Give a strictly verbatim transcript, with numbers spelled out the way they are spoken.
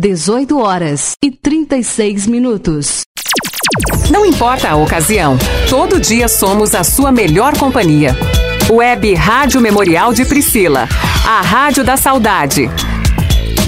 dezoito horas e trinta e seis minutos. Não importa a ocasião, todo dia somos a sua melhor companhia. Web Rádio Memorial de Priscila, a Rádio da Saudade.